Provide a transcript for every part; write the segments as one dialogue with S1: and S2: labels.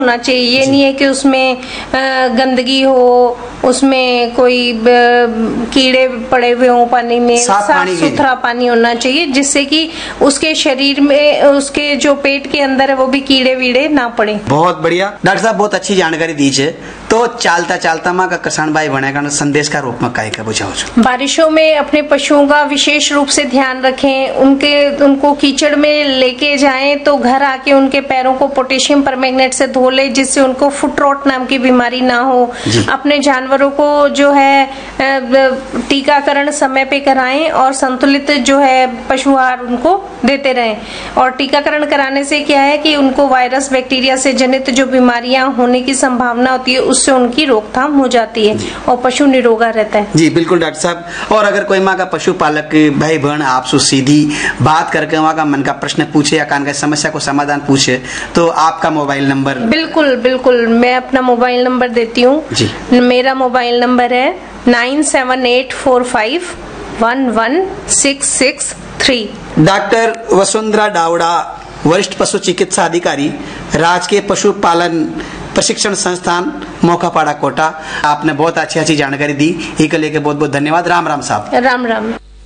S1: होना चाहिए। ये नहीं है कि उसमें गंदगी हो, उसमें कोई कीड़े पड़े हुए हो पानी में। साफ सुथरा पानी होना चाहिए जिससे कि उसके शरीर में, उसके जो पेट के अंदर है वो भी कीड़े वीड़े ना पड़े।
S2: बहुत बढ़िया डॉक्टर साहब, बहुत अच्छी जानकारी दीजिए। तो चालता चालता माँ का किसान भाई बनेगा संदेश का रूप में काय बुझाओ।
S1: बारिशों में अपने पशुओं का विशेष रूप से ध्यान रखें। उनको कीचड़ में लेके जाएं तो घर आके उनके पैरों को पोटेशियम परमैंगनेट से धो ले, जिससे उनको फुट रॉट नाम की बीमारी ना हो। अपने जानवरों को जो है टीकाकरण समय पे कराएं और संतुलित जो है पशु आहार उनको देते रहें। और टीकाकरण कराने से क्या है कि उनको वायरस बैक्टीरिया से जनित जो बीमारियां होने की संभावना होती है उससे उनकी रोकथाम हो जाती है और पशु निरोगा रहता है। जी
S2: बिल्कुल डॉक्टर साहब। और अगर कोई माँ का पशुपालक भाई बहन आपसे सीधी बात करके वहाँ का मन का प्रश्न पूछे या कान का समस्या को समाधान पूछे तो आपका मोबाइल नंबर? बिल्कुल
S1: बिल्कुल, मैं अपना मोबाइल नंबर देती हूँ। मेरा मोबाइल नंबर है 9784511663।
S2: डॉक्टर वसुंधरा डावड़ा, वरिष्ठ पशु चिकित्सा अधिकारी, राजकीय पशुपालन प्रशिक्षण संस्थान मोखापाड़ा कोटा। आपने बहुत अच्छी जानकारी दी, एक लेके बहुत बहुत धन्यवाद। राम राम साहब।
S1: राम राम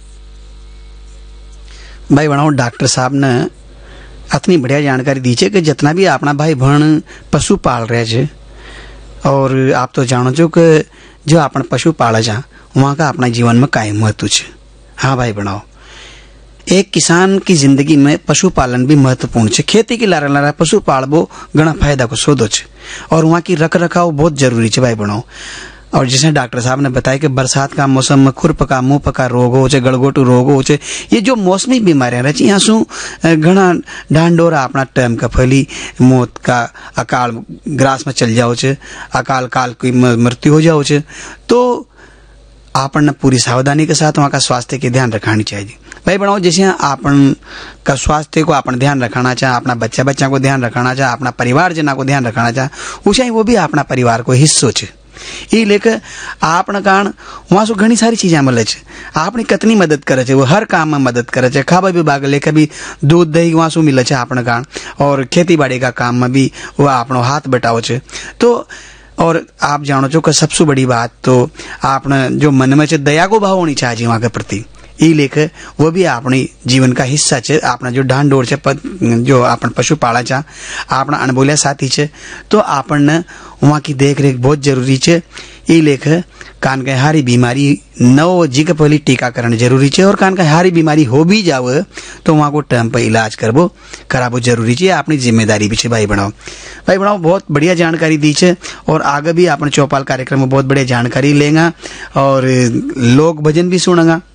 S2: भाई बनाओ, डॉक्टर साहब ने इतनी बढ़िया जानकारी दी है कि जितना भी अपना भाई बहन पशु पाल रहे है और आप तो जानो जो कि जो अपन पशु पाला जा वहाँ का अपना जीवन में कायम महत्व है। हाँ भाई बनाओ, एक किसान की जिंदगी में पशुपालन भी महत्वपूर्ण है। खेती की लारा लारा पशु पालबो घना फायदा को सोदो है और वहाँ की रख रखाव बहुत जरूरी है भाई बनाओ। और जैसे डॉक्टर साहब ने बताया कि बरसात का मौसम में खुरपका मुंहपका रोग हो चे, गलगोटू रोग हो चे, ये जो मौसमी बीमारियां रही यहाँ सु घना ढांडोरा अपना टाइम का फैली मौत का अकाल ग्रास में चल जाओ चे, अकाल काल की मृत्यु हो जाओ चे। तो आपन पूरी सावधानी के साथ वहाँ का स्वास्थ्य के ध्यान रखानी चाहिए भाई बनाओ। जैसे आपन का स्वास्थ्य को अपन ध्यान रखाना चाहे, अपना बच्चा को ध्यान रखाना चाहे, अपना परिवार जना को ध्यान रखाना चाहे, उसे वो भी अपना परिवार को हिस्सों है। ये लेकर आपने कारण वहाँ से घनी सारी चीजें मिले छे, आपने कितनी मदद करे छे, वो हर काम में मदद करे छे। खावा विभाग लेकर भी दूध दही वहाँ से मिले छे आपने कारण, और खेती बाड़ी का काम में भी वो अपनो हाथ बटाओ छे। तो और आप जानो छो कि सबसे बड़ी बात तो आपने जो मन में छे दया को भाव होनी चाहिए वहाँ के प्रति। ई लेकर वो भी अपनी जीवन का हिस्सा है। आपना जो ढांड डोर है जो अपन पशु पाला चा अपना अनबोलिया साथी है, तो अपन वहाँ की देख रेख बहुत जरूरी है। ई लेकर कान का हारी बीमारी नौ जी के पहले टीकाकरण जरूरी है, और कान का हारी बीमारी हो भी जाओ तो वहाँ को टाइम पर इलाज कराबो जरूरी है। अपनी जिम्मेदारी भी है भाई बनाओ। भाई बनाओ बहुत बढ़िया जानकारी दी है और आगे भी अपन चौपाल कार्यक्रम में बहुत बढ़िया जानकारी लेंगे और लोक भजन भी सुनेगा।